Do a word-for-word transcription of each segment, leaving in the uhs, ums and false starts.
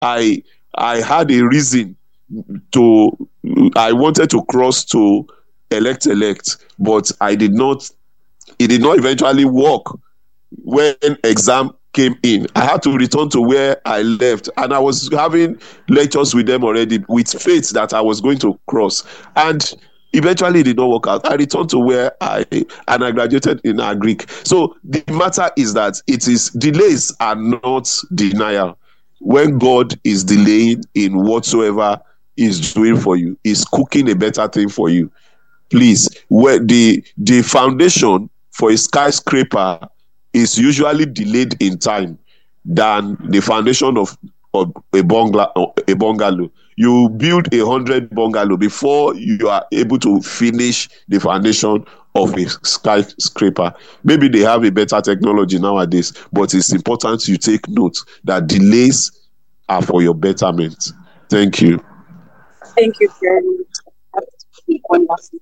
I I had a reason to, I wanted to cross to elect elect, but I did not, it did not eventually work. When exam came in, I had to return to where I left, and I was having lectures with them already with faith that I was going to cross, and eventually it did not work out. I returned to where I, and I graduated in Agric. So the matter is that it is, delays are not denial. When God is delaying in whatsoever He's doing for you, He's cooking a better thing for you. Please, where the the foundation for a skyscraper is usually delayed in time than the foundation of, of a bungalow. A bungalow. You build a hundred bungalow before you are able to finish the foundation of a skyscraper. Maybe they have a better technology nowadays, but it's important you take note that delays are for your betterment. Thank you. Thank you very much. Wonderful.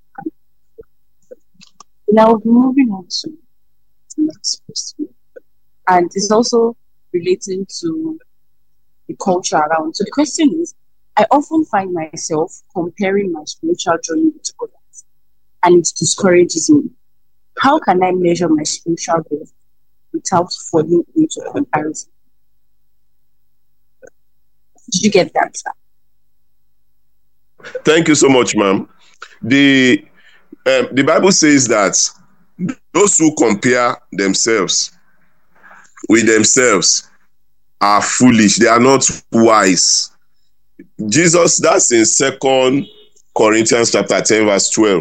Now we'll be moving on to the next question, and it's also relating to the culture around. So the question is, I often find myself comparing my spiritual journey with others, and it discourages me. How can I measure my spiritual growth without falling into comparison? Did you get that, sir? Thank you so much, ma'am. The um, the Bible says that those who compare themselves with themselves are foolish. They are not wise. Jesus, that's in Second Corinthians chapter ten, verse twelve.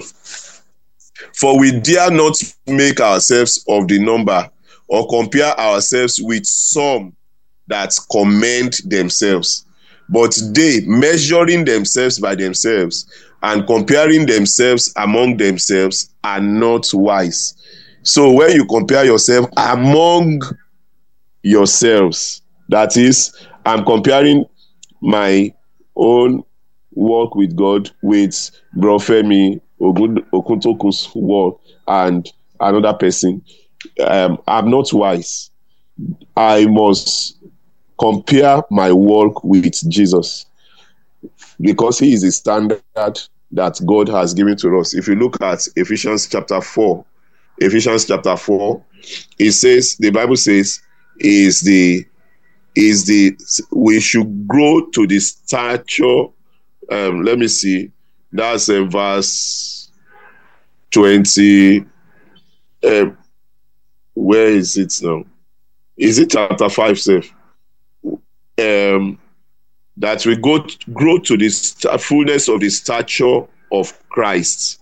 For we dare not make ourselves of the number or compare ourselves with some that commend themselves. But they, measuring themselves by themselves and comparing themselves among themselves, are not wise. So when you compare yourself among yourselves, that is, I'm comparing my own walk with God with Bro Femi Okuntokun's walk and another person. Um, I'm not wise. I must compare my walk with Jesus, because he is the standard that God has given to us. If you look at Ephesians chapter four, Ephesians chapter four, it says, the Bible says, is the is the we should grow to the stature. Um, let me see. That's in verse twenty. Um, where is it now? Is it chapter five, sir? Um, that we go to, grow to the st- fullness of the stature of Christ,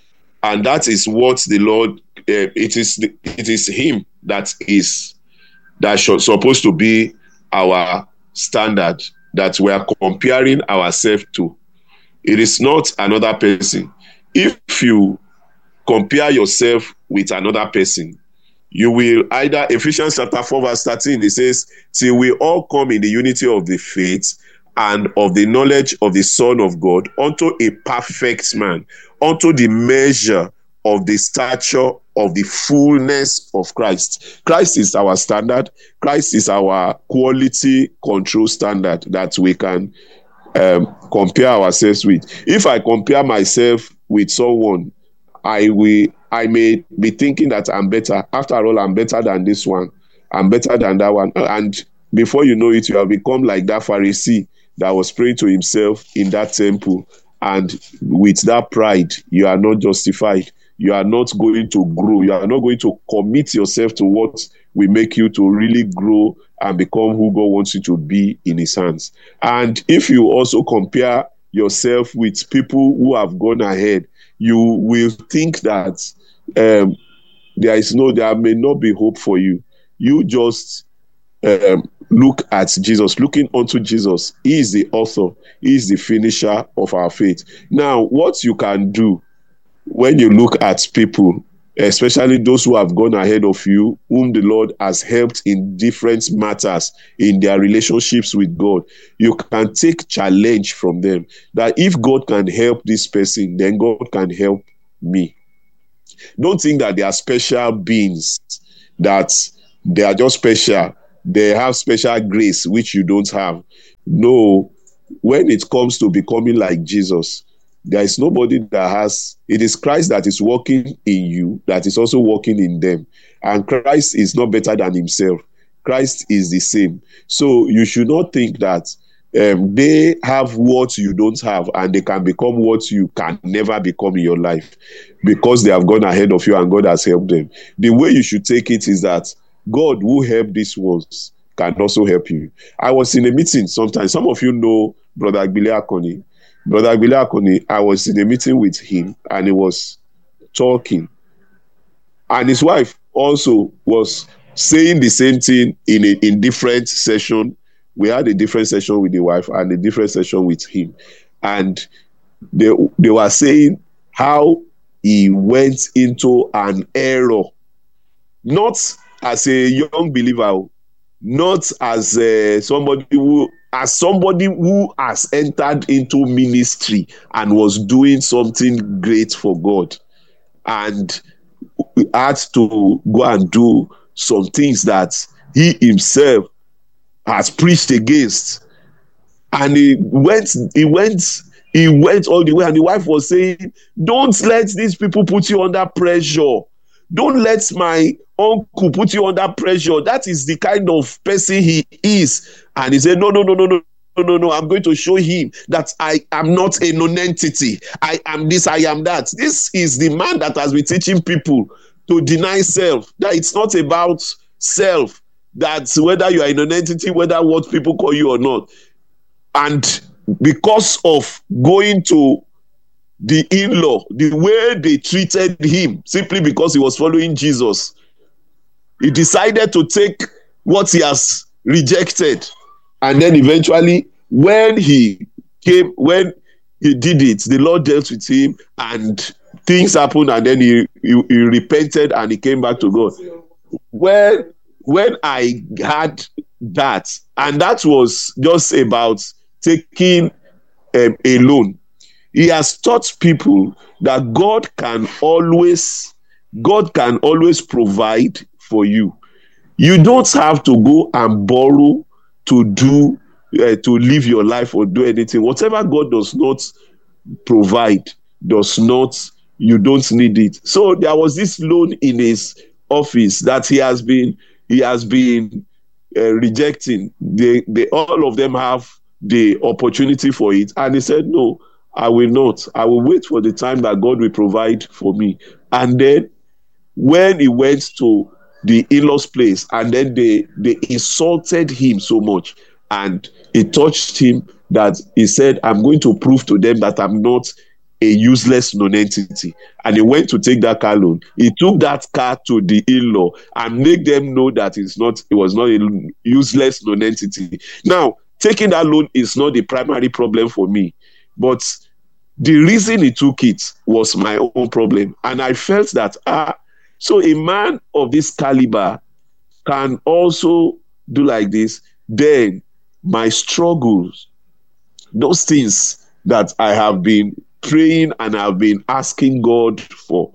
and that is what the Lord. Uh, it is the, it is Him that is that should, supposed to be our standard that we are comparing ourselves to. It is not another person. If you compare yourself with another person, you will either, Ephesians chapter four, verse thirteen, it says, till we all come in the unity of the faith and of the knowledge of the Son of God, unto a perfect man, unto the measure of the stature of the fullness of Christ. Christ is our standard. Christ is our quality control standard that we can um, compare ourselves with. If I compare myself with someone, I will, I may be thinking that I'm better. After all, I'm better than this one. I'm better than that one. And before you know it, you have become like that Pharisee that was praying to himself in that temple. And with that pride, you are not justified. You are not going to grow. You are not going to commit yourself to what will make you to really grow and become who God wants you to be in His hands. And if you also compare yourself with people who have gone ahead, you will think that um, there is no, there may not be hope for you. You just um, look at Jesus, looking unto Jesus. He is the author. He is the finisher of our faith. Now, what you can do when you look at people, especially those who have gone ahead of you, whom the Lord has helped in different matters in their relationships with God, you can take challenge from them that if God can help this person, then God can help me. Don't think that they are special beings, that they are just special. They have special grace which you don't have. No, when it comes to becoming like Jesus, there is nobody that has, it is Christ that is working in you, that is also working in them. And Christ is not better than himself. Christ is the same. So you should not think that um, they have what you don't have and they can become what you can never become in your life because they have gone ahead of you and God has helped them. The way you should take it is that God who helped these ones can also help you. I was in a meeting sometimes. Some of you know Brother Agbile Akoni. Brother Agbile Akoni, I was in a meeting with him and he was talking. And his wife also was saying the same thing in a in different session. We had a different session with the wife and a different session with him. And they, they were saying how he went into an error. Not as a young believer, not as uh, somebody who as somebody who has entered into ministry and was doing something great for God and had to go and do some things that he himself has preached against. And he went, he went, he went all the way. And the wife was saying, don't let these people put you under pressure. Don't let my uncle put you under pressure. That is the kind of person he is. And he said, no, no, no, no, no, no, no, no. I'm going to show him that I am not a non-entity. I am this, I am that. This is the man that has been teaching people to deny self. That it's not about self. That's whether you are a non-entity, whether what people call you or not. And because of going to the in-law, the way they treated him, simply because he was following Jesus, he decided to take what he has rejected. And then eventually, when he came, when he did it, the Lord dealt with him and things happened, and then he, he, he repented and he came back to God. When, when I had that, and that was just about taking um, a loan, he has taught people that God can always, God can always provide for you. You don't have to go and borrow to do, uh, to live your life or do anything. Whatever God does not provide, does not, you don't need it. So there was this loan in his office that he has been, he has been uh, rejecting. They, they, all of them have the opportunity for it. And he said, no, I will not. I will wait for the time that God will provide for me. And then when he went to the in-law's place, and then they, they insulted him so much, and it touched him that he said, I'm going to prove to them that I'm not a useless non-entity. And he went to take that car loan. He took that car to the in-law and make them know that it's not, it was not a useless non-entity. Now, taking that loan is not the primary problem for me, but the reason he took it was my own problem. And I felt that, ah, so a man of this caliber can also do like this. Then my struggles, those things that I have been praying and I've been asking God for,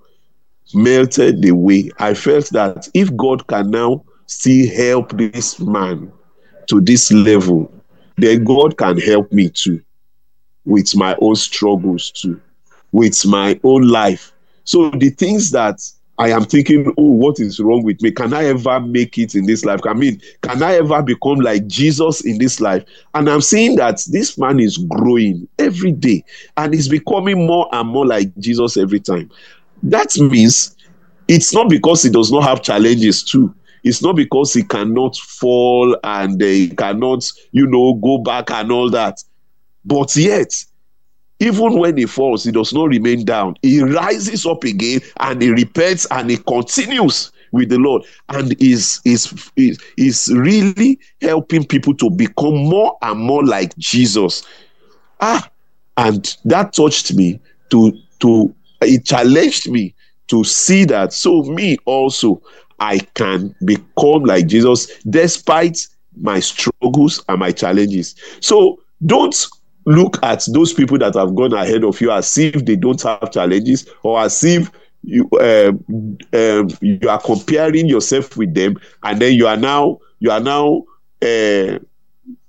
melted away. I felt that if God can now still help this man to this level, then God can help me too, with my own struggles too, with my own life. So the things that I am thinking, oh, what is wrong with me? Can I ever make it in this life? I mean, can I ever become like Jesus in this life? And I'm seeing that this man is growing every day and he's becoming more and more like Jesus every time. That means it's not because he does not have challenges too. It's not because he cannot fall and uh, he cannot, you know, go back and all that. But yet, even when he falls, he does not remain down. He rises up again and he repents and he continues with the Lord. And is is is is really helping people to become more and more like Jesus. Ah, and that touched me to to it challenged me to see that. So me also, I can become like Jesus despite my struggles and my challenges. So don't look at those people that have gone ahead of you as if they don't have challenges, or as if you um, um, you are comparing yourself with them, and then you are now you are now uh,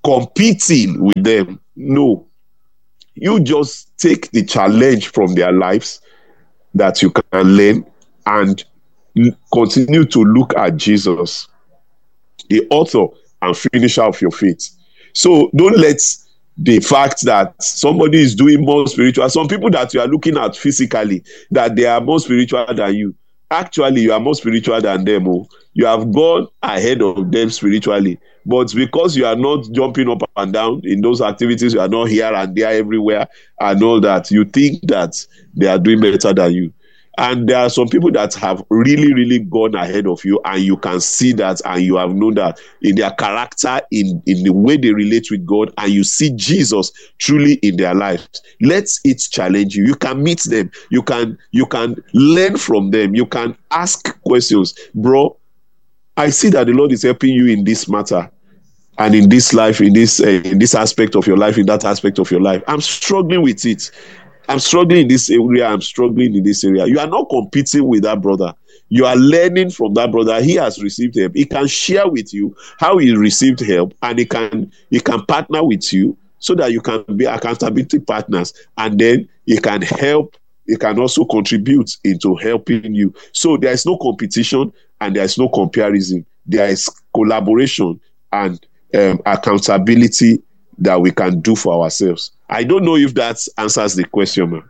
competing with them. No. You just take the challenge from their lives that you can learn and continue to look at Jesus, the author and finisher of your faith. So don't let the fact that somebody is doing more spiritual, some people that you are looking at physically, that they are more spiritual than you, actually you are more spiritual than them. Oh. You have gone ahead of them spiritually, but because you are not jumping up and down in those activities, you are not here and there everywhere and all that, you think that they are doing better than you. And there are some people that have really, really gone ahead of you, and you can see that, and you have known that in their character, in, in the way they relate with God, and you see Jesus truly in their lives. Let it challenge you. You can meet them. You can, you can learn from them. You can ask questions. Bro, I see that the Lord is helping you in this matter, and in this life, in this, uh, in this aspect of your life, in that aspect of your life. I'm struggling with it. I'm struggling in this area. I'm struggling in this area. You are not competing with that brother. You are learning from that brother. He has received help. He can share with you how he received help, and he can he can partner with you so that you can be accountability partners, and then he can help. He can also contribute into helping you. So there is no competition and there is no comparison. There is collaboration and um, accountability that we can do for ourselves. I don't know if that answers the question, man.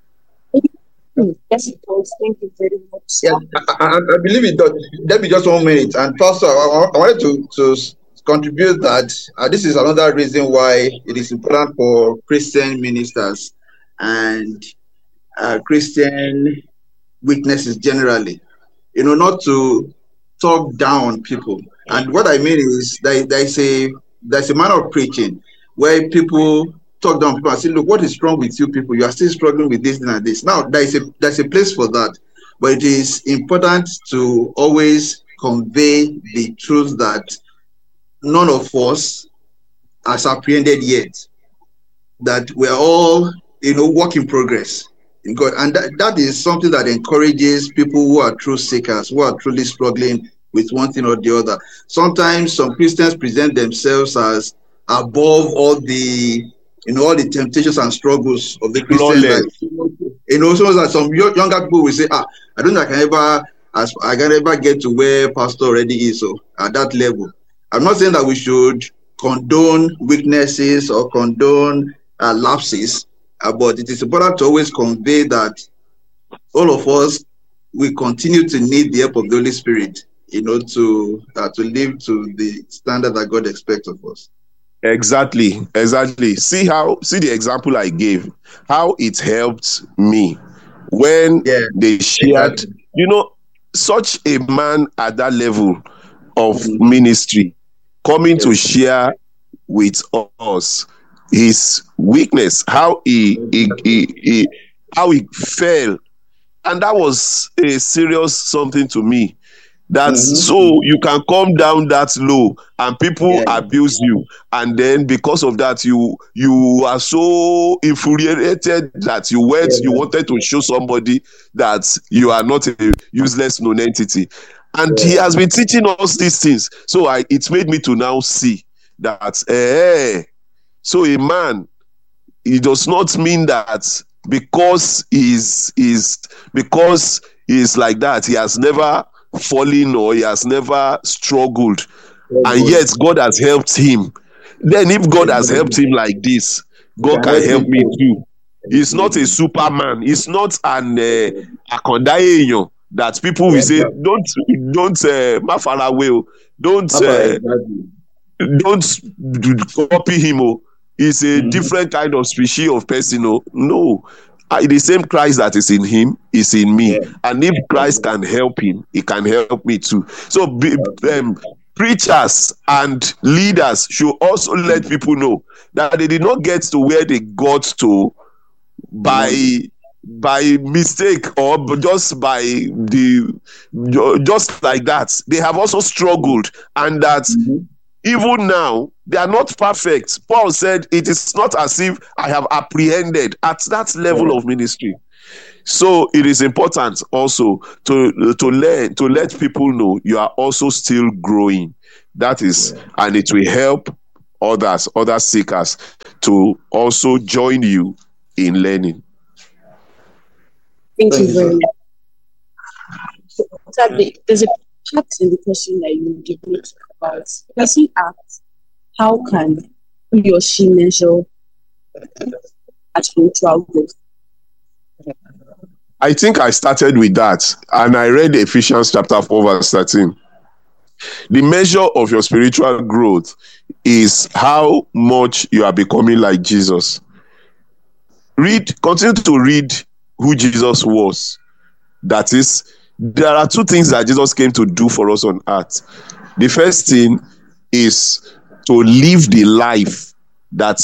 Yes, it does. Thank you very much. Yeah, I, I, I believe it does. Let me just one minute. And Pastor, I, I wanted to, to contribute that uh, this is another reason why it is important for Christian ministers and uh, Christian witnesses generally, you know, not to talk down people. And what I mean is that there's a there's a manner of preaching where people talk down people and say, look, what is wrong with you people? You are still struggling with this and this. Now, there is a there's a place for that, but it is important to always convey the truth that none of us has apprehended yet, that we're all, you know, work in progress in God. And that, that is something that encourages people who are truth seekers, who are truly struggling with one thing or the other. Sometimes some Christians present themselves as above all the, you know, all the temptations and struggles of the Christian life. You know, so that some younger people will say, ah, I don't think I can ever, as I can ever get to where Pastor already is, so at that level. I'm not saying that we should condone weaknesses or condone uh, lapses, uh, but it is important to always convey that all of us, we continue to need the help of the Holy Spirit, you know, to uh, to live to the standard that God expects of us. Exactly, exactly. See how, see the example I gave, how it helped me when yeah, they shared, exactly. You know, such a man at that level of mm-hmm. ministry coming yes. to share with us his weakness, how he, he, he, he how he fell, and that was a serious something to me. That's mm-hmm. so you can come down that low and people yeah. abuse you, and then because of that you you are so infuriated that you went yeah. you wanted to show somebody that you are not a useless non-entity, and yeah. he has been teaching us these things. So I it made me to now see that eh, so a man, it does not mean that because he's is because he's like that he has never fallen or he has never struggled, oh, and yet God has helped him. Then if God has helped him like this, God can help me too. He's not a Superman. He's not an akondayeyon that people will say don't don't uh, ma far away, don't uh, don't copy him. Oh. He's a mm-hmm. different kind of species of person. Oh. No. Uh, the same Christ that is in him is in me, yeah. and if Christ can help him, he can help me too. So be, um, preachers and leaders should also let people know that they did not get to where they got to by mm-hmm. by mistake or just by the just like that. They have also struggled, and that mm-hmm. even now they are not perfect. Paul said, it is not as if I have apprehended at that level yeah. of ministry. So it is important also to to learn, to let people know you are also still growing. That is, yeah. and it will help others, other seekers, to also join you in learning. Thank you very much. So, there's a part in the question that you give me about. The person asks, how can he or she measure a spiritual growth? I think I started with that, and I read Ephesians chapter four, verse thirteen. The measure of your spiritual growth is how much you are becoming like Jesus. Read, continue to read who Jesus was. That is, there are two things that Jesus came to do for us on earth. The first thing is to live the life that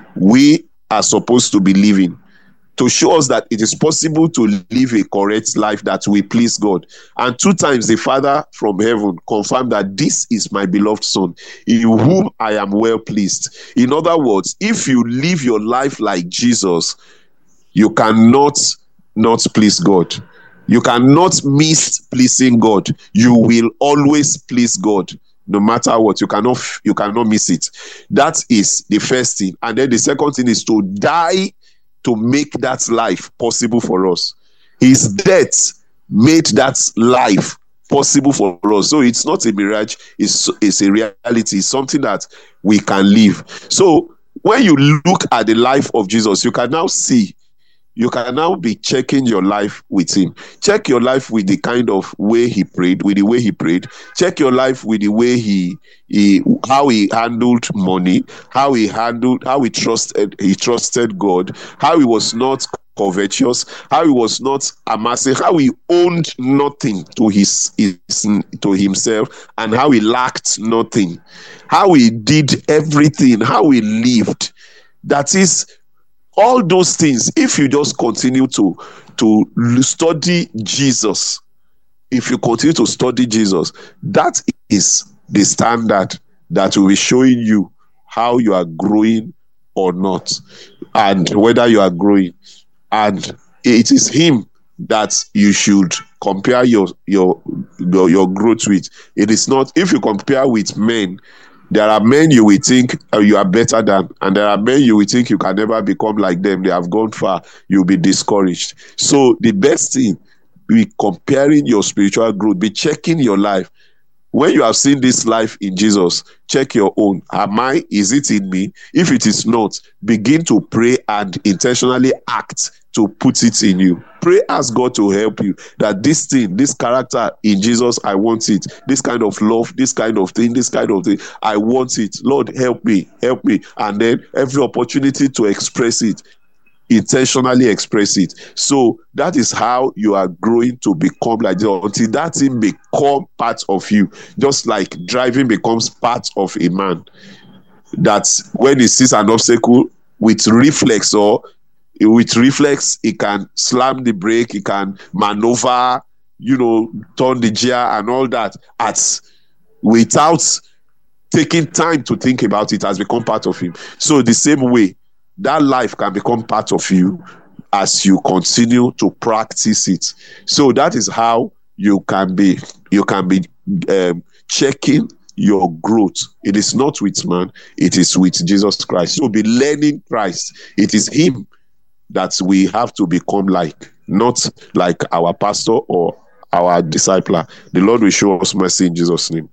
we are supposed to be living, to show us that it is possible to live a correct life that will please God. And two times the Father from heaven confirmed that this is my beloved Son, in whom I am well pleased. In other words, if you live your life like Jesus, you cannot not please God. You cannot miss pleasing God. You will always please God. No matter what, you cannot you cannot miss it. That is the first thing. And then the second thing is to die to make that life possible for us. His death made that life possible for us. So it's not a mirage, it's, it's a reality, it's something that we can live. So when you look at the life of Jesus, you can now see, you can now be checking your life with him. Check your life with the kind of way he prayed, with the way he prayed. Check your life with the way he, he how he handled money, how he handled, how he trusted, he trusted God, how he was not covetous, how he was not amassing, how he owned nothing to his, his to himself, and how he lacked nothing, how he did everything, how he lived. That is, all those things, if you just continue to, to study Jesus, if you continue to study Jesus, that is the standard that will be showing you how you are growing or not, and whether you are growing. And it is him that you should compare your, your, your, your growth with. It is not, if you compare with men, there are men you will think uh, you are better than, and there are men you will think you can never become like them. They have gone far. You'll be discouraged. So the best thing, be comparing your spiritual growth, be checking your life. When you have seen this life in Jesus, check your own. Am I, is it in me? If it is not, begin to pray and intentionally act to put it in you. Pray, ask God to help you, that this thing, this character in Jesus, I want it. This kind of love, this kind of thing, this kind of thing, I want it. Lord, help me, help me. And then every opportunity to express it, intentionally express it. So that is how you are growing to become like Jesus, until that thing become part of you. Just like driving becomes part of a man, that when he sees an obstacle with reflex, or with reflex, he can slam the brake, he can maneuver, you know, turn the gear and all that, at without taking time to think about it, has become part of him. So the same way, that life can become part of you as you continue to practice it. So that is how you can be, you can be um, checking your growth. It is not with man, it is with Jesus Christ. So be learning Christ. It is him that we have to become like, not like our pastor or our discipler. The Lord will show us mercy in Jesus' name.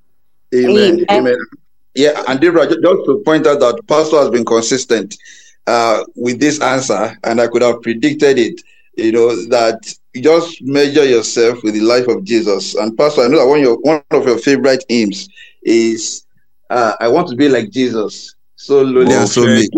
Amen. Amen. Amen. Yeah, and Deborah, just to point out that Pastor has been consistent uh, with this answer, and I could have predicted it, you know, that you just measure yourself with the life of Jesus. And Pastor, I know that one of your, one of your favorite hymns is, uh, I want to be like Jesus. So lowly and so meek.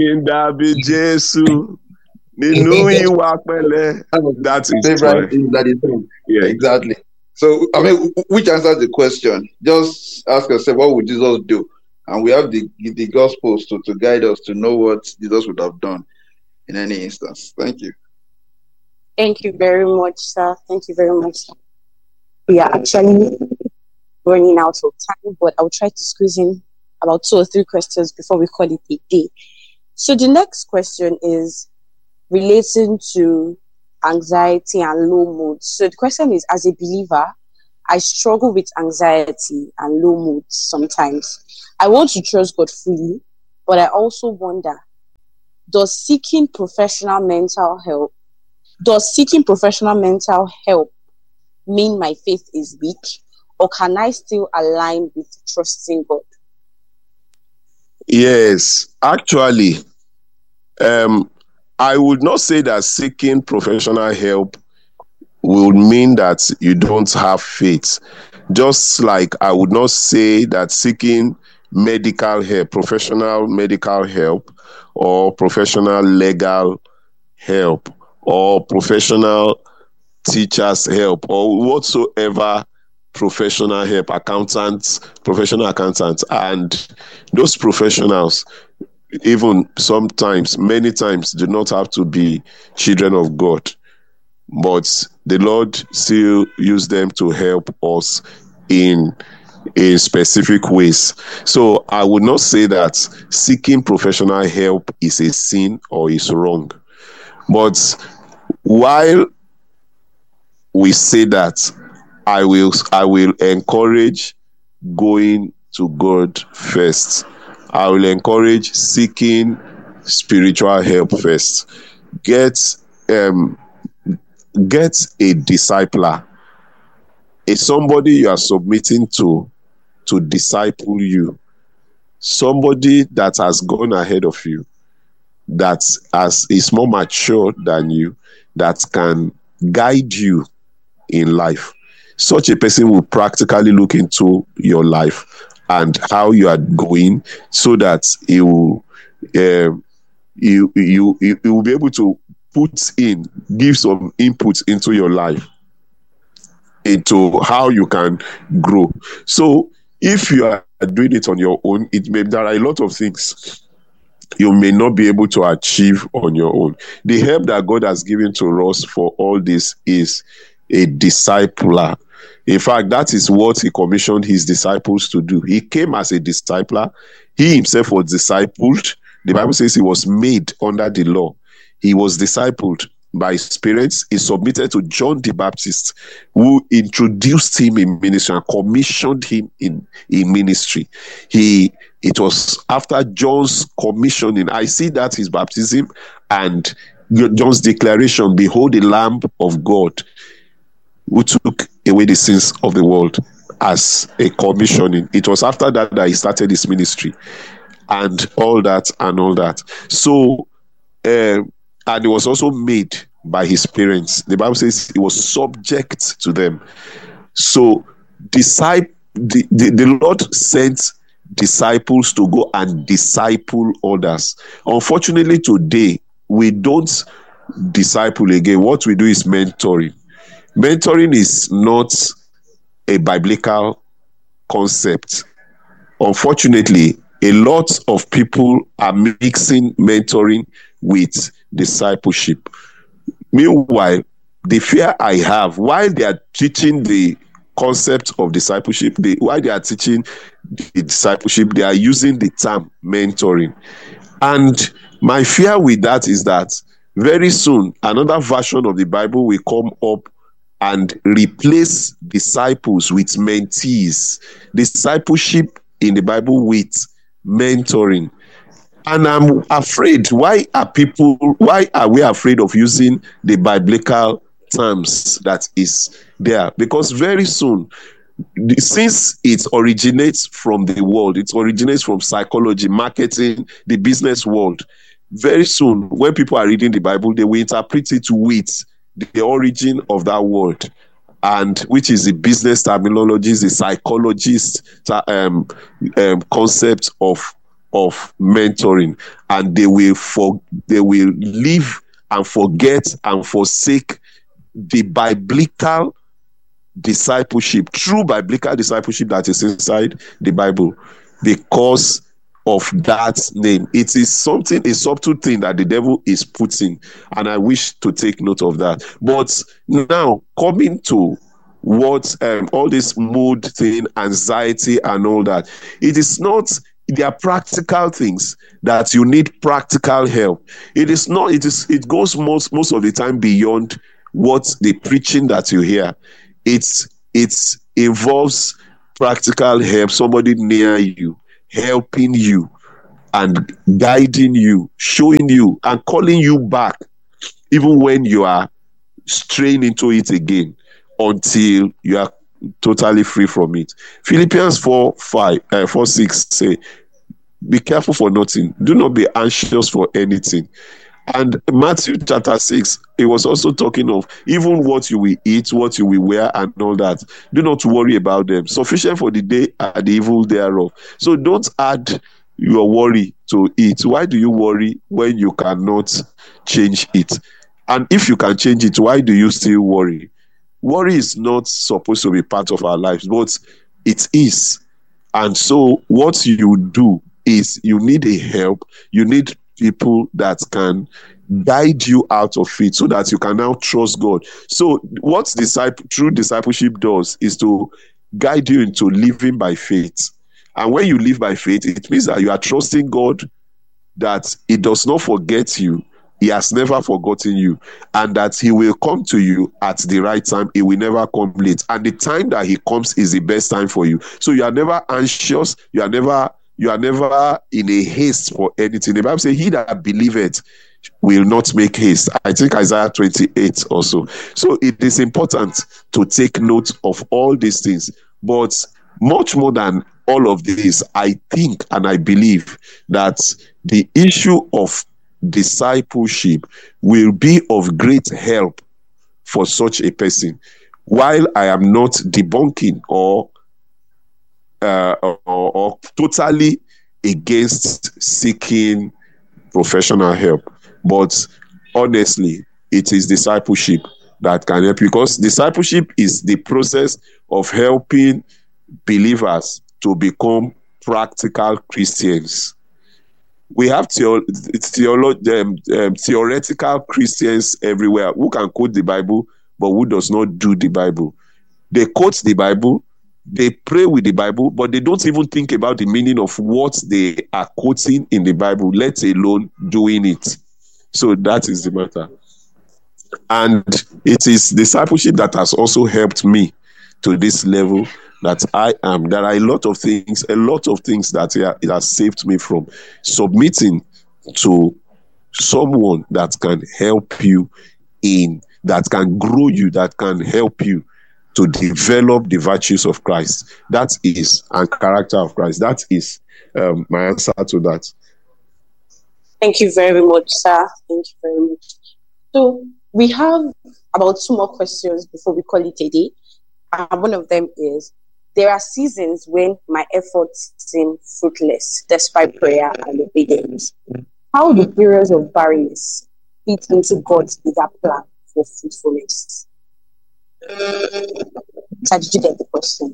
That is favorite hymn that is done. Yeah, exactly. So, I mean, which answers the question? Just ask yourself, what would Jesus do? And we have the the Gospels to, to guide us to know what Jesus would have done in any instance. Thank you. Thank you very much, sir. Thank you very much, sir. We are actually running out of time, but I'll try to squeeze in about two or three questions before we call it a day. So the next question is relating to anxiety and low moods. So the question is, as a believer, I struggle with anxiety and low moods sometimes. I want to trust God fully, But I also wonder, does seeking professional mental help, does seeking professional mental help mean my faith is weak? Or can I still align with trusting God? Yes, actually, um, I would not say that seeking professional help will mean that you don't have faith. Just like I would not say that seeking medical help, professional medical help, or professional legal help, or professional teachers help, or whatsoever professional help, accountants, professional accountants, and those professionals, even sometimes, many times, do not have to be children of God, but the Lord still use them to help us in in specific ways. So I would not say that seeking professional help is a sin or is wrong. But while we say that, I will I will encourage going to God first. I will encourage seeking spiritual help first. Get um get a discipler, a somebody you are submitting to to disciple you, somebody that has gone ahead of you, that has, is more mature than you, that can guide you in life. Such a person will practically look into your life and how you are going, so that he will, uh, you, you, you will be able to put in, give some input into your life, into how you can grow. So if you are doing it on your own, it may, there are a lot of things you may not be able to achieve on your own. The help that God has given to us for all this is a discipler. In fact, that is what he commissioned his disciples to do. He came as a discipler. He himself was discipled. The Bible says he was made under the law. He was discipled by his parents. He submitted to John the Baptist, who introduced him in ministry and commissioned him in, in ministry. He it was after John's commissioning. I see that his baptism and John's declaration, "Behold the Lamb of God who took away the sins of the world," as a commissioning. It was after that that he started his ministry and all that and all that. So, uh, and he was also made by his parents. The Bible says he was subject to them. So, disciple, the, the, the Lord sent disciples to go and disciple others. Unfortunately, today, we don't disciple again. What we do is mentoring. Mentoring is not a biblical concept. Unfortunately, a lot of people are mixing mentoring with discipleship. Meanwhile, the fear I have, while they are teaching the concept of discipleship, they, while they are teaching the discipleship, they are using the term mentoring. And my fear with that is that very soon, another version of the Bible will come up and replace disciples with mentees. Discipleship in the Bible with mentoring. And I'm afraid, why are people, why are we afraid of using the biblical terms that is there? Because very soon, since it originates from the world, it originates from psychology, marketing, the business world, very soon, when people are reading the Bible, they will interpret it with the origin of that word, and which is the business terminology, the psychologist um, um, concept of of mentoring, and they will for they will leave and forget and forsake the biblical discipleship, true biblical discipleship that is inside the Bible, because of that name. It is something, a subtle thing that the devil is putting, and I wish to take note of that. But now, coming to what um, all this mood thing, anxiety and all that, it is not, they are practical things that you need practical help. It is not, it is, it goes most, most of the time beyond what the preaching that you hear. It's, it's involves practical help, somebody near you, helping you. and guiding you, showing you, and calling you back, even when you are straying into it again, until you are totally free from it. Philippians four five uh, four six say, "Be careful for nothing. Do not be anxious for anything." And Matthew chapter six, it was also talking of even what you will eat, what you will wear, and all that. Do not worry about them. Sufficient for the day are the evil thereof. So don't add your worry to it. Why do you worry when you cannot change it? And if you can change it, why do you still worry? Worry is not supposed to be part of our lives, but it is. And so what you do is you need a help. You need people that can guide you out of it so that you can now trust God. So what disciple, true discipleship does is to guide you into living by faith. And when you live by faith, it means that you are trusting God, that He does not forget you. He has never forgotten you, and that He will come to you at the right time. He will never come late. And the time that He comes is the best time for you. So you are never anxious. You are never You are never in a haste for anything. The Bible says, "He that believeth will not make haste." I think Isaiah twenty-eight also. So it is important to take note of all these things. But much more than all of this, I think and I believe that the issue of discipleship will be of great help for such a person. While I am not debunking or Uh, or, or totally against seeking professional help, but honestly, it is discipleship that can help, because discipleship is the process of helping believers to become practical Christians. We have theo- theolo- um, um, theoretical Christians everywhere who can quote the Bible, but who does not do the Bible. They quote the Bible, they pray with the Bible, but they don't even think about the meaning of what they are quoting in the Bible, let alone doing it. So that is the matter. And it is discipleship that has also helped me to this level that I am. There are a lot of things, a lot of things that it has saved me from submitting to someone that can help you in, that can grow you, that can help you to develop the virtues of Christ. That is, and character of Christ. That is um, my answer to that. Thank you very much, sir. Thank you very much. So we have about two more questions before we call it a day. Uh, one of them is, there are seasons when my efforts seem fruitless despite prayer and obedience. How do periods of barrenness fit into God's bigger plan for fruitfulness? So did you get the question?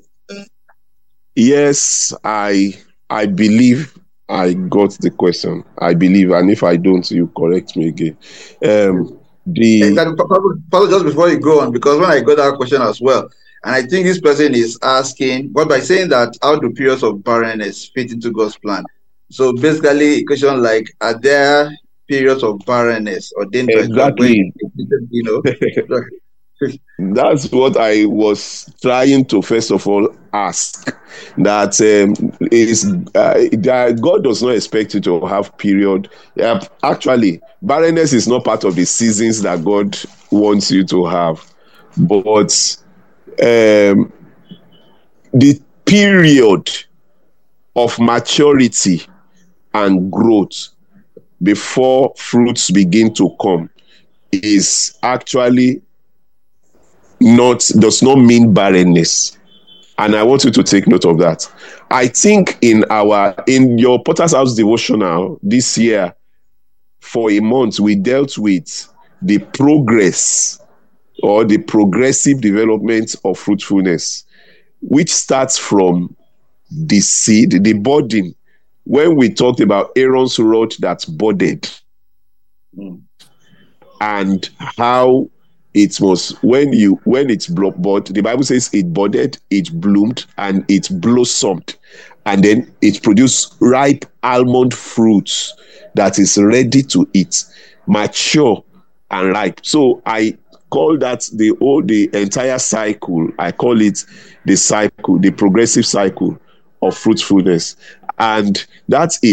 Yes, I I believe I got the question. I believe, and if I don't, you correct me again. Um, the Pastor, just before you go on, because when I got that question as well, and I think this person is asking, but by saying that, how do periods of barrenness fit into God's plan? So basically, a question like, are there periods of barrenness or danger? Exactly. You know. That's what I was trying to first of all ask. That um, is uh, that God does not expect you to have period. Uh, actually, barrenness is not part of the seasons that God wants you to have, but um, the period of maturity and growth before fruits begin to come is actually not does not mean barrenness. And I want you to take note of that. I think in our in your Potter's House devotional this year, for a month, we dealt with the progress or the progressive development of fruitfulness, which starts from the seed, the budding. When we talked about Aaron's rod that budded, mm. and how it was when you when it's bud, the Bible says it budded, it bloomed, and it blossomed, and then it produced ripe almond fruits that is ready to eat, mature and ripe. So I call that the whole the entire cycle. I call it the cycle, the progressive cycle of fruitfulness, and that is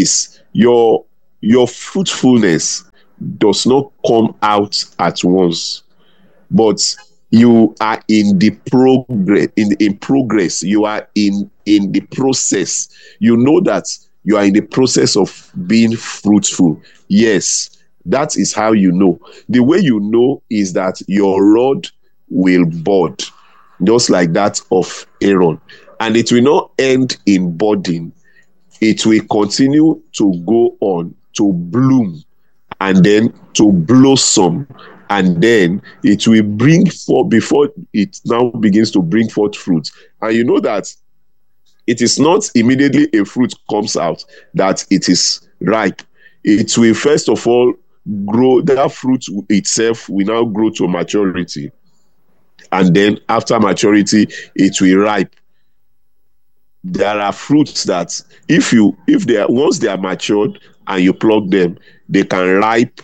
your your fruitfulness does not come out at once, but you are in the progress, in, in progress. You are in, in the process. You know that you are in the process of being fruitful. Yes, that is how you know. The way you know is that your rod will bud, just like that of Aaron. And it will not end in budding. It will continue to go on to bloom and then to blossom. And then it will bring forth, before it now begins to bring forth fruit. And you know that it is not immediately a fruit comes out that it is ripe. It will first of all grow, that fruit itself will now grow to maturity. And then after maturity, it will ripe. There are fruits that if you, if they are, once they are matured and you pluck them, they can ripe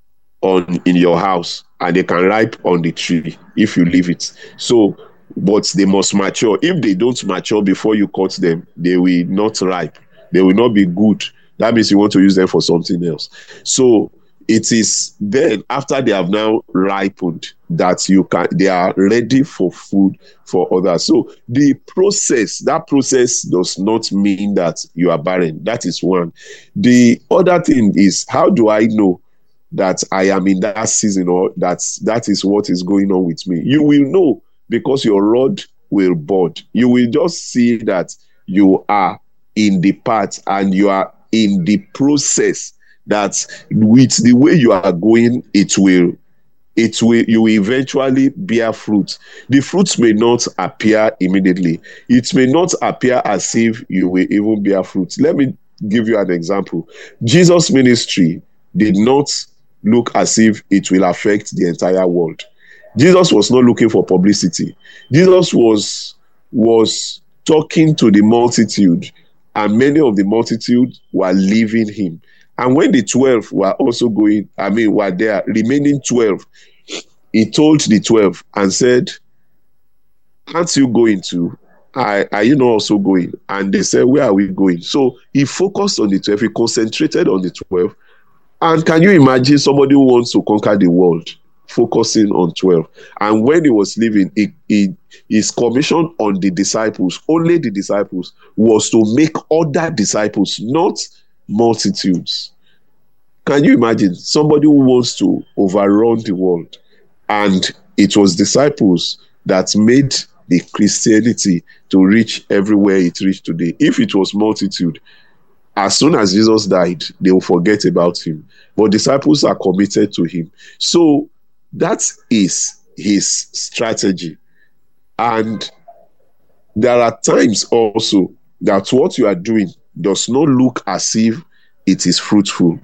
on in your house and they can ripe on the tree if you leave it. So, but they must mature. If they don't mature before you cut them, they will not ripe. They will not be good. That means you want to use them for something else. So it is then after they have now ripened that you can, they are ready for food for others. So the process, that process does not mean that you are barren. That is one. The other thing is, how do I know that I am in that season, or that that is what is going on with me? You will know because your rod will bud. You will just see that you are in the path and you are in the process, that with the way you are going, it will, it will, you will eventually bear fruit. The fruits may not appear immediately. It may not appear as if you will even bear fruit. Let me give you an example. Jesus' ministry did not look as if it will affect the entire world. Jesus was not looking for publicity. Jesus was, was talking to the multitude, and many of the multitude were leaving him. And when the twelve were also going, I mean, were there, remaining twelve, he told the twelve and said, aren't you going to? Are, are you not also going? And they said, where are we going? So he focused on the twelve. He concentrated on the twelve. And can you imagine somebody who wants to conquer the world focusing on twelve? And when he was leaving, he, he, his commission on the disciples, only the disciples, was to make other disciples, not multitudes. Can you imagine somebody who wants to overrun the world? And it was disciples that made the Christianity to reach everywhere it reached today. If it was multitude, as soon as Jesus died, they will forget about him. But disciples are committed to him. So that is his strategy. And there are times also that what you are doing does not look as if it is fruitful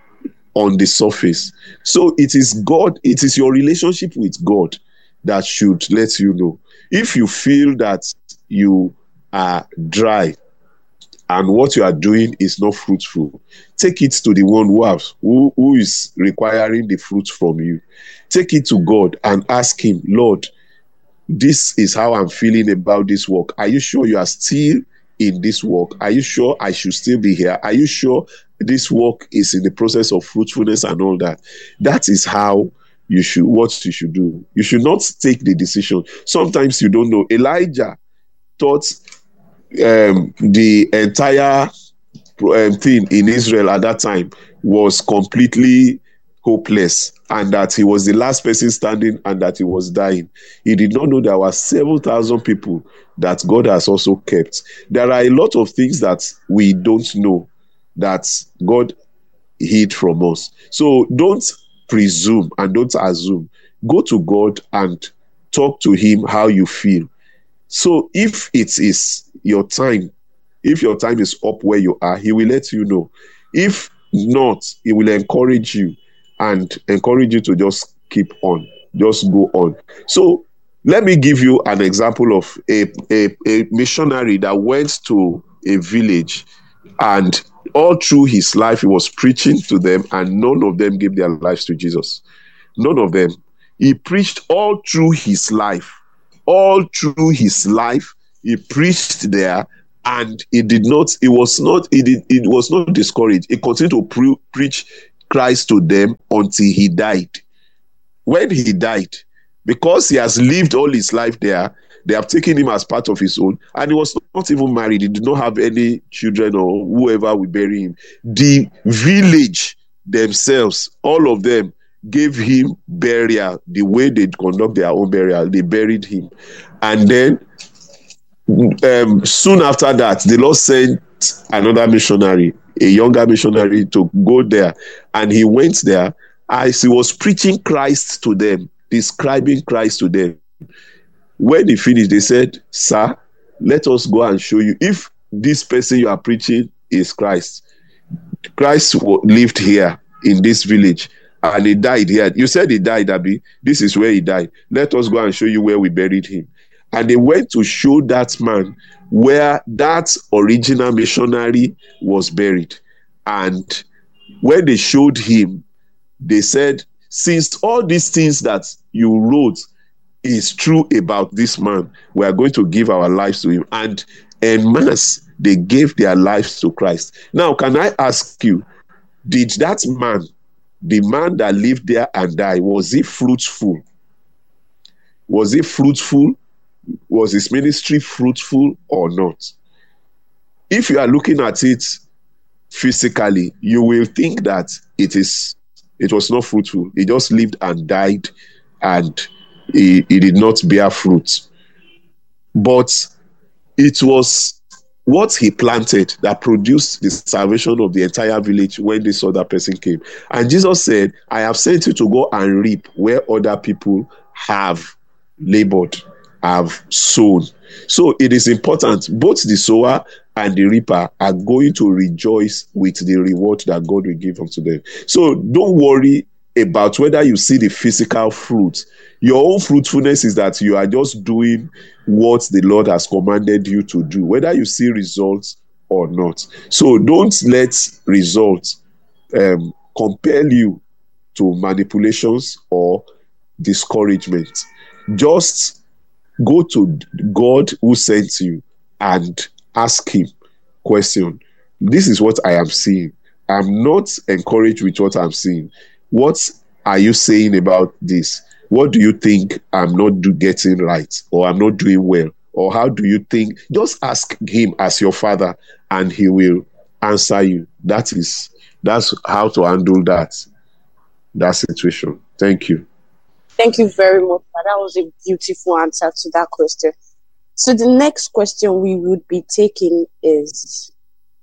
on the surface. So it is God, it is your relationship with God that should let you know. If you feel that you are dry and what you are doing is not fruitful, take it to the one who, has, who, who is requiring the fruit from you. Take it to God and ask him, Lord, this is how I'm feeling about this work. Are you sure you are still in this work? Are you sure I should still be here? Are you sure this work is in the process of fruitfulness and all that? That is how you should, what you should do. You should not take the decision. Sometimes you don't know. Elijah thought um, the entire um, thing in Israel at that time was completely hopeless, and that he was the last person standing and that he was dying. He did not know there were seven thousand people that God has also kept. There are a lot of things that we don't know that God hid from us. So don't presume and don't assume. Go to God and talk to him how you feel. So if it is your time, if your time is up where you are, he will let you know. If not, he will encourage you and encourage you to just keep on, just go on. So let me give you an example of a, a, a missionary that went to a village, and all through his life he was preaching to them, and none of them gave their lives to Jesus. None of them. He preached all through his life. All through his life, he preached there, and it did not, it was not, it did, it was not discouraged. It continued to pre- preach Christ to them until he died. When he died, because he has lived all his life there, they have taken him as part of his own, and he was not even married. He did not have any children or whoever will bury him. The village themselves, all of them, gave him burial the way they conduct their own burial. They buried him. And then um, soon after that, the Lord sent another missionary, a younger missionary, to go there. And he went there as he was preaching Christ to them, describing Christ to them. When he finished, they said, "Sir, let us go and show you if this person you are preaching is Christ. Christ lived here in this village and he died here. You said he died, Abi. This is where he died. Let us go and show you where we buried him." And they went to show that man where that original missionary was buried. And when they showed him, they said, "Since all these things that you wrote is true about this man, we are going to give our lives to him." And en masse, they gave their lives to Christ. Now, can I ask you, did that man, the man that lived there and died, was he fruitful? Was he fruitful? Was his ministry fruitful or not? If you are looking at it physically, you will think that it is it was not fruitful. He just lived and died, and he, he did not bear fruit. But it was what he planted that produced the salvation of the entire village when this other person came. And Jesus said, "I have sent you to go and reap where other people have labored, have sown." So it is important, both the sower and the reaper are going to rejoice with the reward that God will give unto them. So don't worry about whether you see the physical fruit. Your own fruitfulness is that you are just doing what the Lord has commanded you to do, whether you see results or not. So don't let results um, compel you to manipulations or discouragement. Just go to God who sent you and ask him question. This is what I am seeing. I'm not encouraged with what I'm seeing. What are you saying about this? What do you think I'm not do getting right, or I'm not doing well? Or how do you think? Just ask him as your father and he will answer you. That is, that's how to handle that, that situation. Thank you. Thank you very much. That was a beautiful answer to that question. So the next question we would be taking is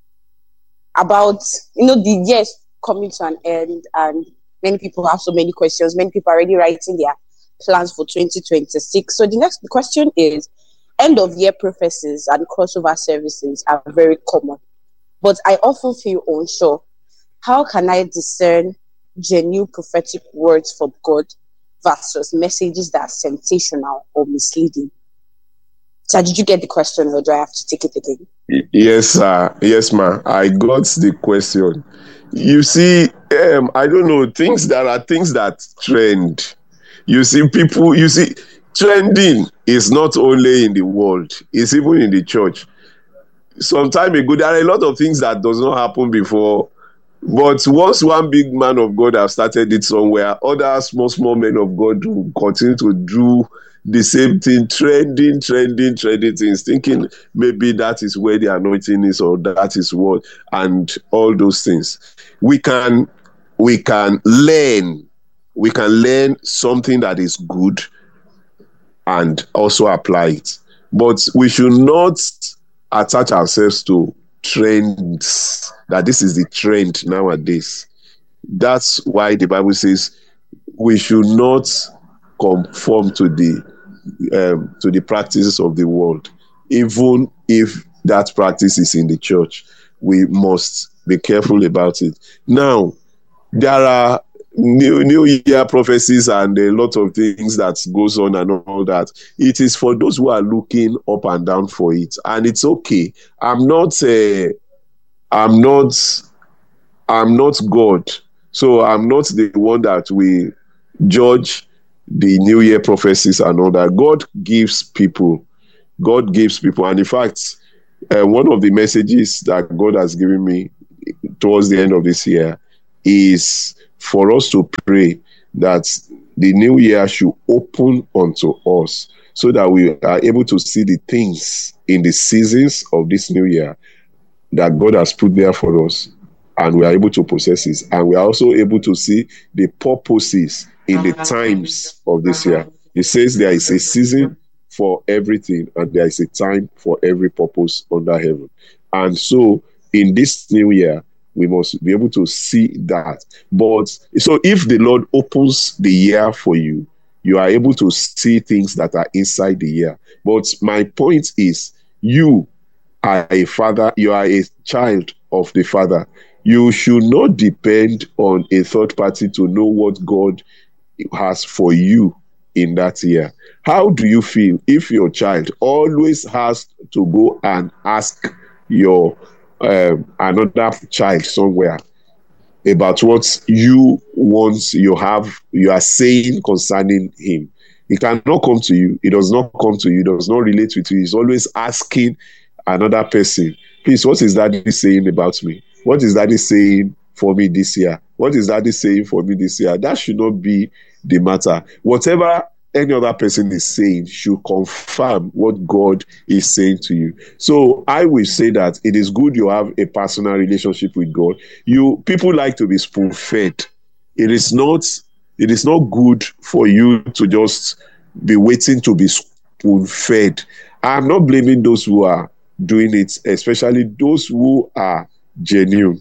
about, you know, the years coming to an end, and many people have so many questions. Many people are already writing their plans for twenty twenty-six. So the next question is, end of year prophecies and crossover services are very common, but I often feel unsure. How can I discern genuine prophetic words from God versus messages that are sensational or misleading? So did you get the question, or do I have to take it again? Yes, sir. Yes, ma'am. I got the question. You see, um, I don't know, things that are things that trend. You see, people, you see, trending is not only in the world, it's even in the church. Some time ago, there are a lot of things that does not happen before. But once one big man of God has started it somewhere, other small, small men of God will continue to do the same thing, trending, trending, trending things, thinking maybe that is where the anointing is, or that is what, and all those things. We can, we can learn, we can learn something that is good and also apply it. But we should not attach ourselves to trends, that this is the trend nowadays. That's why the Bible says we should not conform to the um, to the practices of the world. Even if that practice is in the church, we must be careful about it. Now, there are new new year prophecies and a lot of things that goes on and all that. It is for those who are looking up and down for it, and it's okay. I'm not uh, I'm not I'm not God, so I'm not the one that we judge the new year prophecies and all that. God gives people, God gives people, and in fact, uh, one of the messages that God has given me towards the end of this year is for us to pray that the new year should open unto us, so that we are able to see the things in the seasons of this new year that God has put there for us, and we are able to possess it. And we are also able to see the purposes in the times of this year. It says there is a season for everything, and there is a time for every purpose under heaven. And so in this new year, we must be able to see that. But so if the Lord opens the year for you, you are able to see things that are inside the year. But my point is, you are a father, you are a child of the Father. You should not depend on a third party to know what God has for you in that year. How do you feel if your child always has to go and ask your um, another child somewhere about what you want, you have, you are saying concerning him? He cannot come to you. He does not come to you. He does not relate with you. He's always asking another person, please, what is daddy saying about me? What is daddy saying for me this year? What is daddy saying for me this year? That should not be the matter. Whatever any other person is saying should confirm what God is saying to you. So I will say that it is good you have a personal relationship with God. You people like to be spoon-fed. It is not, it is not good for you to just be waiting to be spoon-fed. I'm not blaming those who are doing it, especially those who are genuine.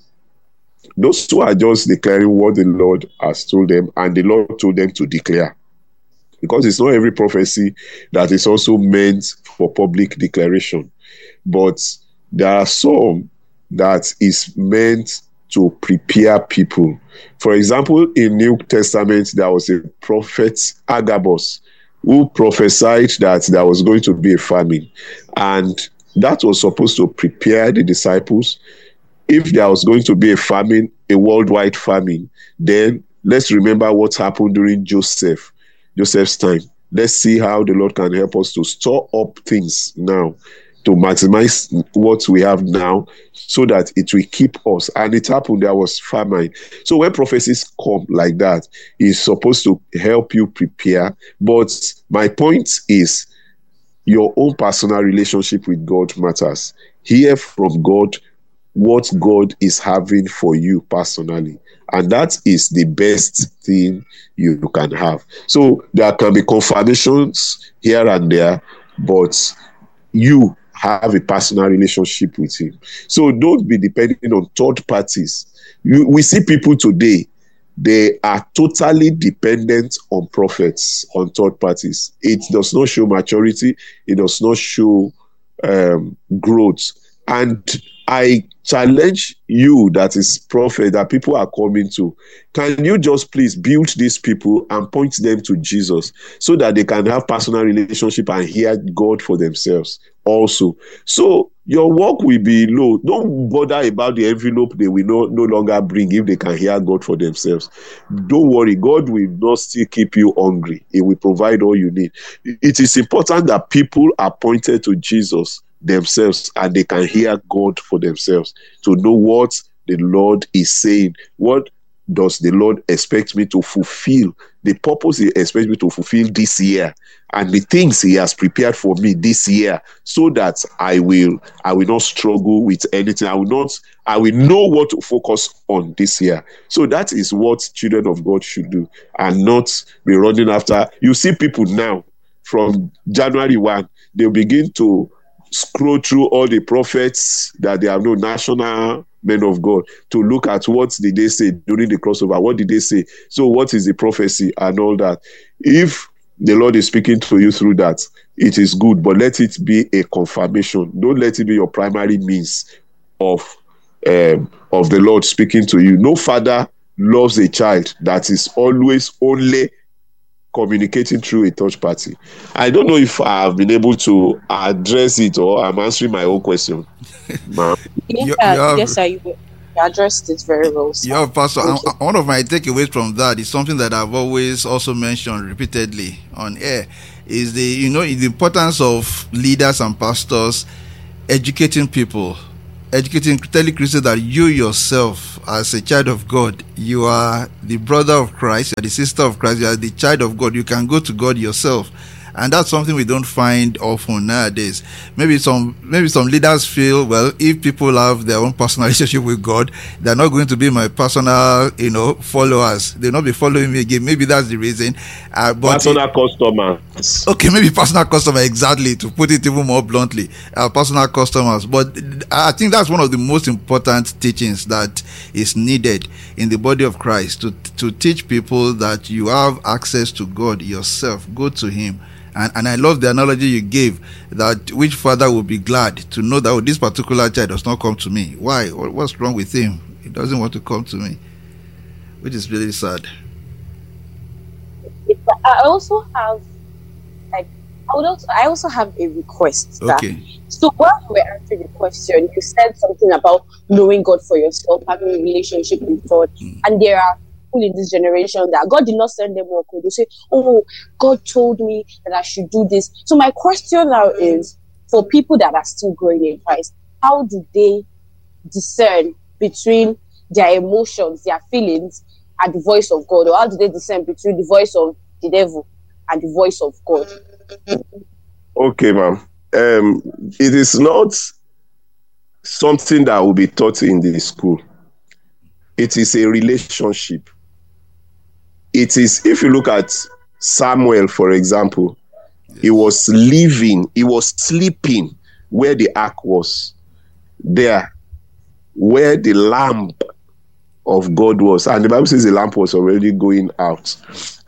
Those who are just declaring what the Lord has told them, and the Lord told them to declare. Because it's not every prophecy that is also meant for public declaration. But there are some that is meant to prepare people. For example, in New Testament, there was a prophet, Agabus, who prophesied that there was going to be a famine. And that was supposed to prepare the disciples. If there was going to be a famine, a worldwide famine, then let's remember what happened during Joseph, Joseph's time. Let's see how the Lord can help us to store up things now, to maximize what we have now, so that it will keep us. And it happened, there was famine. So when prophecies come like that, it's supposed to help you prepare. But my point is, your own personal relationship with God matters. Hear from God what God is having for you personally. And that is the best thing you can have. So there can be confirmations here and there, but you have a personal relationship with him. So don't be depending on third parties. You, we see people today, they are totally dependent on prophets, on third parties. It does not show maturity. It does not show um, growth. And I challenge you, that is prophet, that people are coming to. Can you just please build these people and point them to Jesus, so that they can have personal relationship and hear God for themselves also? So your work will be low. Don't bother about the envelope they will no, no longer bring if they can hear God for themselves. Don't worry, God will not still keep you hungry. He will provide all you need. It is important that people are pointed to Jesus themselves, and they can hear God for themselves, to know what the Lord is saying. What does the Lord expect me to fulfill? The purpose he expects me to fulfill this year, and the things he has prepared for me this year, so that I will I will not struggle with anything. I will not I will know what to focus on this year. So that is what children of God should do, and not be running after. You see people now, from January first, they'll begin to scroll through all the prophets that they have known, national men of God, to look at what did they say during the crossover. What did they say? So what is the prophecy and all that? If the Lord is speaking to you through that, it is good, but let it be a confirmation. Don't let it be your primary means of um, of the Lord speaking to you. No father loves a child that is always only communicating through a third party. I don't know if I have been able to address it, or I'm answering my own question. yeah, you, you have, yes, I addressed it very well. So. Yeah, Pastor, I, one of my takeaways from that is something that I've always also mentioned repeatedly on air, is the, you know, the importance of leaders and pastors educating people, educating, telling Christians that you yourself, as a child of God, you are the brother of Christ, you are the sister of Christ, you are the child of God. You can go to God yourself. And that's something we don't find often nowadays. Maybe some maybe some leaders feel, well, if people have their own personal relationship with God, they're not going to be my personal, you know, followers. They'll not be following me again. Maybe that's the reason. Uh, but personal it, customers. Okay, maybe personal customer, exactly, to put it even more bluntly, uh, personal customers. But I think that's one of the most important teachings that is needed in the body of Christ, to to teach people that you have access to God yourself. Go to Him. And, and I love the analogy you gave, that which father would be glad to know that, oh, this particular child does not come to me. Why? What's wrong with him? He doesn't want to come to me, which is really sad. I also have, like, I would also, I also have a request. Okay. That, so while you were answering the question, you said something about knowing God for yourself, having a relationship with God, mm. and there are in this generation that God did not send them work. They say, oh, God told me that I should do this. So my question now is, for people that are still growing in Christ, how do they discern between their emotions, their feelings, and the voice of God? Or how do they discern between the voice of the devil and the voice of God? Okay, ma'am. Um, it is not something that will be taught in the school. It is a relationship. It is, if you look at Samuel, for example, yes. He was living, he was sleeping where the ark was, there, where the lamp of God was. And the Bible says the lamp was already going out.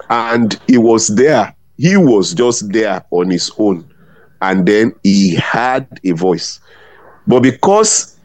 And he was there. He was just there on his own. And then he had a voice. But because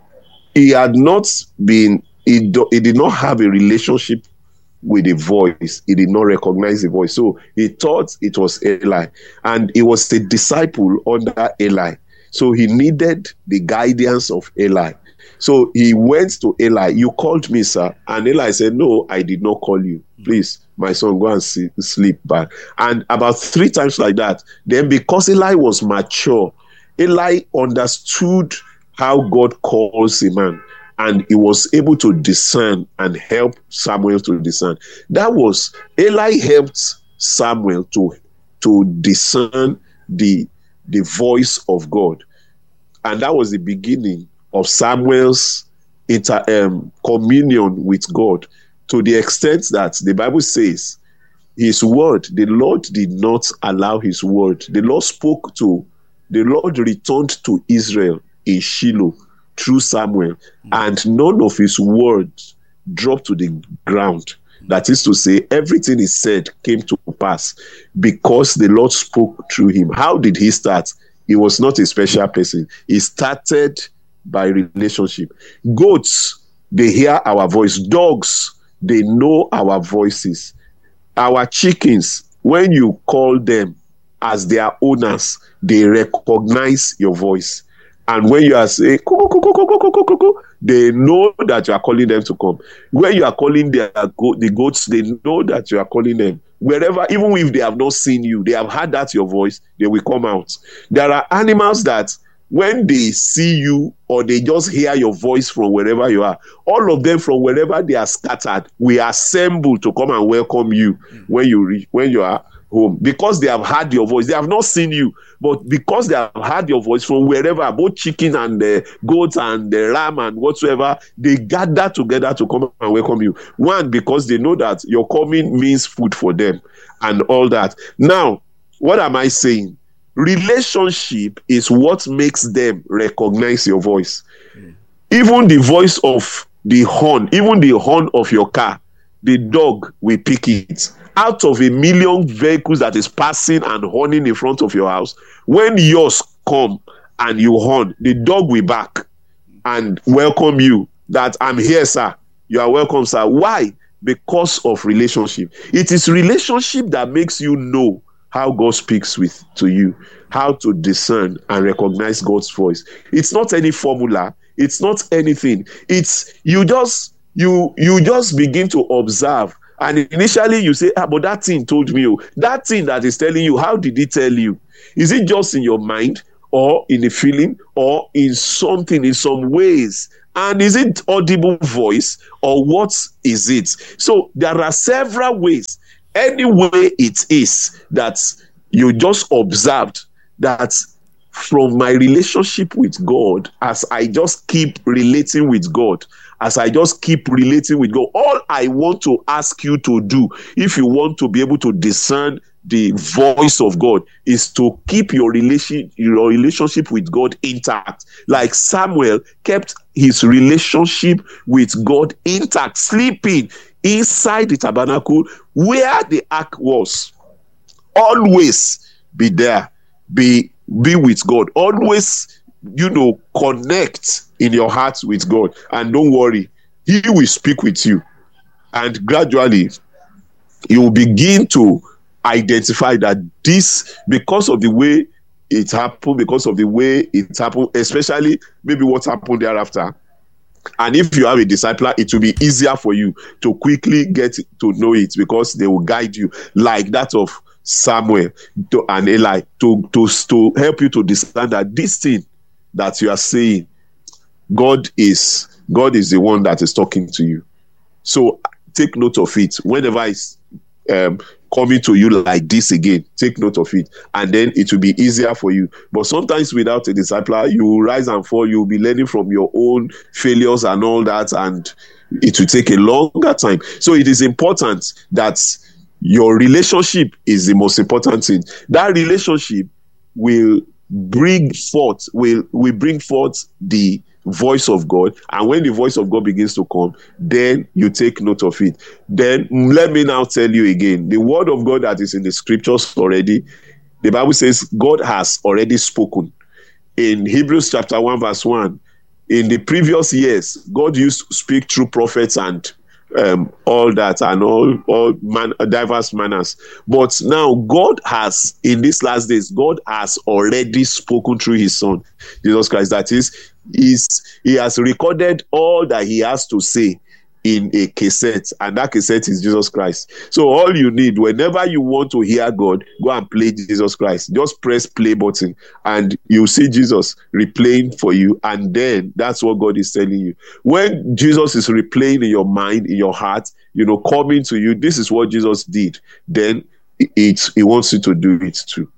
he had not been, he, do, he did not have a relationship with a voice, he did not recognize the voice. So he thought it was Eli. And he was a disciple under Eli. So he needed the guidance of Eli. So he went to Eli. You called me, sir. And Eli said, no, I did not call you. Please, my son, go and see, sleep back. And about three times like that. Then because Eli was mature, Eli understood how God calls a man. And he was able to discern and help Samuel to discern. That was, Eli helped Samuel to, to discern the, the voice of God. And that was the beginning of Samuel's inter, um, communion with God, to the extent that the Bible says his word, the Lord did not allow his word. The Lord spoke to, the Lord returned to Israel in Shiloh through Samuel, and none of his words dropped to the ground. That is to say, everything he said came to pass because the Lord spoke through him. How did he start? He was not a special person. He started by relationship. Goats, they hear our voice. Dogs, they know our voices. Our chickens, when you call them as their owners, they recognize your voice. And when you are saying, cuckoo, cuckoo, cuckoo, cuckoo, cuckoo, they know that you are calling them to come. When you are calling their go- the goats, they know that you are calling them. Wherever, even if they have not seen you, they have heard that your voice, they will come out. There are animals that when they see you or they just hear your voice from wherever you are, all of them from wherever they are scattered, we assemble to come and welcome you mm. when you reach, when you are home, because they have heard your voice. They have not seen you, but because they have heard your voice from wherever, both chicken and the goats and the ram and whatsoever, they gather together to come and welcome you. One, because they know that your coming means food for them and all that. Now, what am I saying? Relationship is what makes them recognize your voice. Mm. Even the voice of the horn, even the horn of your car, the dog will pick it. Out of a million vehicles that is passing and horning in front of your house, when yours come and you horn, the dog will bark and welcome you. That I'm here, sir. You are welcome, sir. Why? Because of relationship. It is relationship that makes you know how God speaks with to you, how to discern and recognize God's voice. It's not any formula. It's not anything. It's you just you you just begin to observe. And initially you say, ah, but that thing told me. Oh, that thing that is telling you, how did it tell you? Is it just in your mind? or in a feeling or in something, in some ways. And is it audible voice or what is it? So there are several ways. Any way it is that you just observed that from my relationship with God, as I just keep relating with God, as I just keep relating with God, all I want to ask you to do, if you want to be able to discern the voice of God, is to keep your relation, your relationship with God intact. Like Samuel kept his relationship with God intact, sleeping inside the tabernacle where the ark was. Always be there, be be with God. Always, you know, connect in your heart with God, and don't worry, He will speak with you, and gradually you will begin to identify that this, because of the way it happened, because of the way it happened, especially maybe what happened thereafter. And if you have a discipler, it will be easier for you to quickly get to know it, because they will guide you, like that of Samuel to, and Eli, to, to, to help you to understand that this thing that you are saying, God is God is the one that is talking to you. So take note of it. Whenever it's um, coming to you like this again, take note of it, and then it will be easier for you. But sometimes without a discipler, you will rise and fall. You will be learning from your own failures and all that, and it will take a longer time. So it is important that your relationship is the most important thing. That relationship will bring forth, will, will bring forth the voice of God. And when the voice of God begins to come, then you take note of it. Then let me now tell you again, the word of God that is in the scriptures already, the Bible says God has already spoken. In Hebrews chapter one verse one, in the previous years, God used to speak through prophets and um, all that and all, all man, diverse manners. But now God has, in these last days, God has already spoken through his son, Jesus Christ. That is, is he has recorded all that he has to say in a cassette, and that cassette is Jesus Christ. So all you need, whenever you want to hear God, go and play Jesus Christ. Just press play button and you see Jesus replaying for you, and then that's what God is telling you. When Jesus is replaying in your mind, in your heart, you know, coming to you, this is what Jesus did, then it's he wants you to do it too.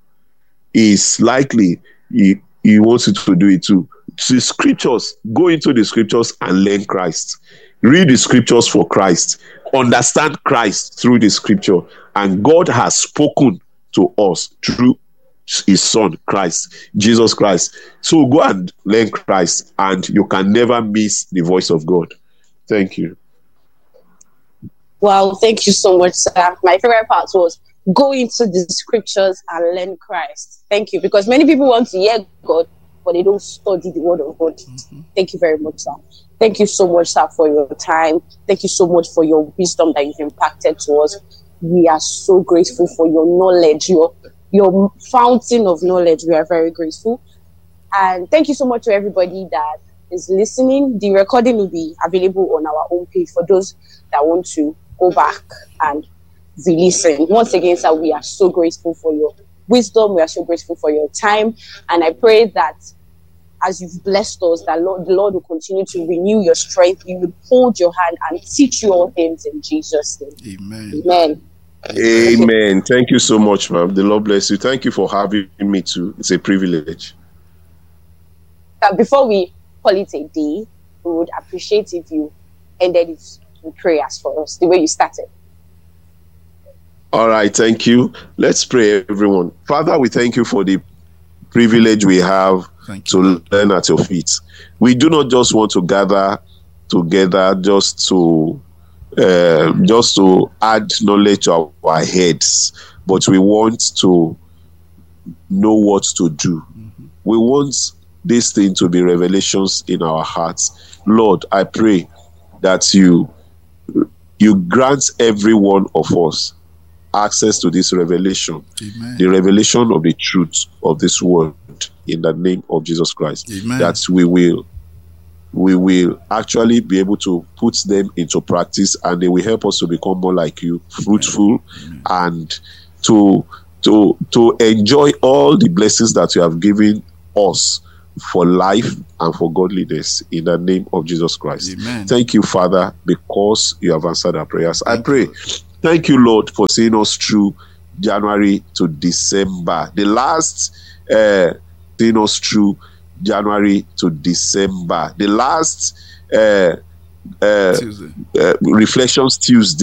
It's likely he, he wants you to do it too. The scriptures, go into the scriptures and learn Christ. Read the scriptures for Christ. Understand Christ through the scripture. And God has spoken to us through his son, Christ, Jesus Christ. So go and learn Christ, and you can never miss the voice of God. Thank you. Wow, thank you so much, sir. My favorite part was go into the scriptures and learn Christ. Thank you, because many people want to hear God, but they don't study the word of God. Mm-hmm. Thank you very much, sir. Thank you so much, sir, for your time. Thank you so much for your wisdom that you've impacted to us. We are so grateful for your knowledge, your your fountain of knowledge. We are very grateful. And thank you so much to everybody that is listening. The recording will be available on our own page for those that want to go back and re-listen. Once again, sir, we are so grateful for your wisdom. We are so grateful for your time. And I pray that as you've blessed us, that Lord, the Lord will continue to renew your strength. He will hold your hand and teach you all things in Jesus' name. Amen. Amen. Amen. Thank you so much, ma'am. The Lord bless you. Thank you for having me too. It's a privilege. Uh, before we call it a day, we would appreciate if you ended it with prayers for us, the way you started. All right. Thank you. Let's pray, everyone. Father, we thank you for the privilege we have to learn at your feet. We do not just want to gather together just to uh, just to add knowledge to our heads, but we want to know what to do. Mm-hmm. We want this thing to be revelations in our hearts. Lord, I pray that you you grant every one of us access to this revelation, Amen. The revelation of the truth of this word, in the name of Jesus Christ. Amen. That we will we will actually be able to put them into practice, and they will help us to become more like you, fruitful, Amen. And to to to enjoy all the blessings that you have given us for life and for godliness in the name of Jesus Christ. Amen. Thank you, Father, because you have answered our prayers. I pray. Thank you, Lord, for seeing us through January to December. The last uh, seeing us through January to December. The last uh, uh, Tuesday. uh, Reflections Tuesday.